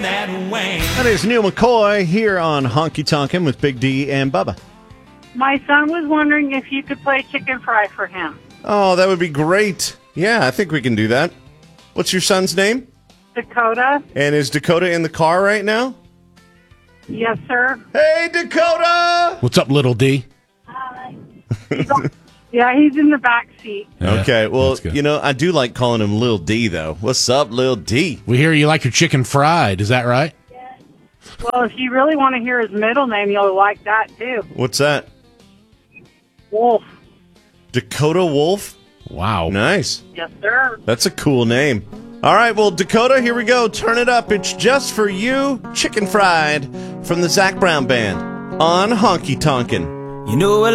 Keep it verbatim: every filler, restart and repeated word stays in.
That is Neil McCoy here on Honky Tonkin' with Big D and Bubba. My son was wondering if you could play Chicken Fry for him. Oh, that would be great. Yeah, I think we can do that. What's your son's name? Dakota? And is Dakota in the car right now? Yes, sir. Hey, Dakota! What's up, little D? Yeah, he's in the back seat. Yeah, okay, well, that's good. you know, I do like calling him Lil D, though. What's up, Lil D? We hear you like your chicken fried. Is that right? Well, if you really want to hear his middle name, you'll like that, too. What's that? Wolf. Dakota Wolf? Wow. Nice. Yes, sir. That's a cool name. All right, well, Dakota, here we go. Turn it up. It's just for you. Chicken Fried from the Zac Brown Band on Honky Tonkin'. You know